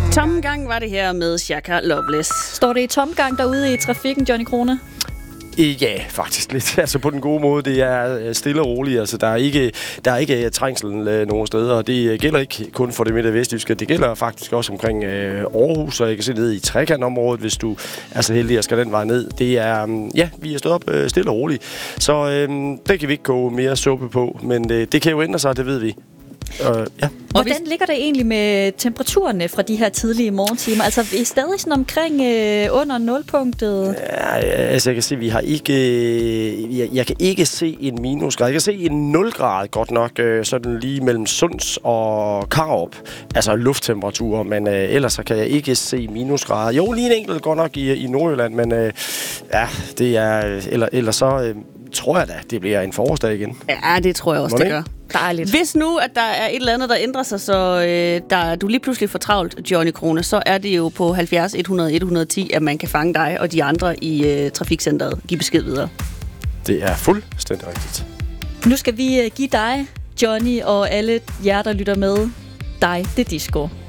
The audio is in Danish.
Tomgang var det her med Shaka Loveless. Står det i tomgang derude i trafikken, Johnny Krone? Ja, faktisk lidt. Altså på den gode måde. Det er stille og roligt. Altså, der er ikke trængsel nogen steder, og det gælder ikke kun for det midt- og vestjyske. Det gælder faktisk også omkring Aarhus, og jeg kan se ned i trekantområdet, hvis du er så heldig at skal den vej ned. Det er, vi er stået op stille og roligt. Så det kan vi ikke gå mere suppe på, men det kan jo ændre sig, det ved vi. Ja. Hvordan ligger det egentlig med temperaturerne fra de her tidlige morgentimer? Altså, vi er stadig sådan omkring under nulpunktet? Ja, altså jeg kan se, vi har ikke... Jeg kan ikke se en minusgrad. Jeg kan se en 0 grad godt nok, sådan lige mellem Sunds og Karup. Altså lufttemperatur, men ellers så kan jeg ikke se minusgrader. Jo, lige en enkelt godt nok i Nordjylland, men det er... Ellers så... tror jeg da, det bliver en forårsdag igen. Ja, det tror jeg også, det gør. Dejligt. Hvis nu, at der er et eller andet, der ændrer sig, så du lige pludselig får travlt, Johnny Krone, så er det jo på 70 100 110, at man kan fange dig og de andre i trafikcenteret. Giv besked videre. Det er fuldstændig rigtigt. Nu skal vi give dig, Johnny, og alle jer, der lytter med, dig det disco.